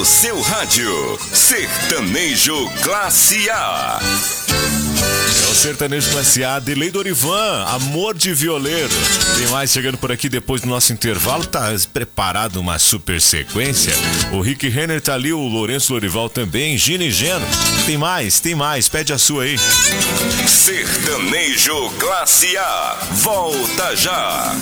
no seu rádio. Sertanejo Classe A. É o Sertanejo Classe A, Delei Dorivan, Amor de Violeiro. Tem mais chegando por aqui depois do nosso intervalo. Tá preparado uma super sequência? O Rick Renner tá ali, o Lourenço Lorival também, Gina e Geno. Tem mais, pede a sua aí. Sertanejo Classe A, volta já.